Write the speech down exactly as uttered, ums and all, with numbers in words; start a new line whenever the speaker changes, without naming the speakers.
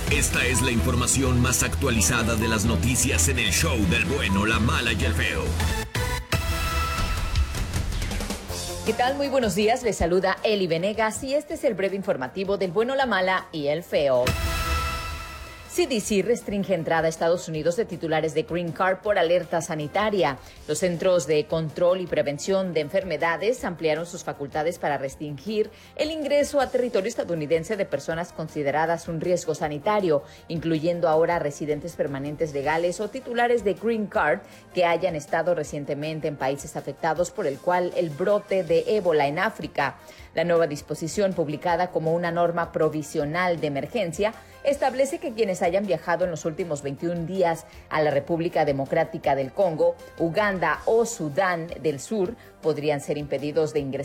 Esta es la información más actualizada de las noticias en el show del bueno, la mala y el feo.
¿Qué tal? Muy buenos días, les saluda Eli Venegas y este es el breve informativo del bueno, la mala y el feo. C D C restringe entrada a Estados Unidos de titulares de Green Card por alerta sanitaria. Los Centros de Control y Prevención de Enfermedades ampliaron sus facultades para restringir el ingreso a territorio estadounidense de personas consideradas un riesgo sanitario, incluyendo ahora residentes permanentes legales o titulares de Green Card que hayan estado recientemente en países afectados por el cual el brote de ébola en África. La nueva disposición, publicada como una norma provisional de emergencia, establece que quienes hayan viajado en los últimos veintiún días a la República Democrática del Congo, Uganda o Sudán del Sur podrían ser impedidos de ingresar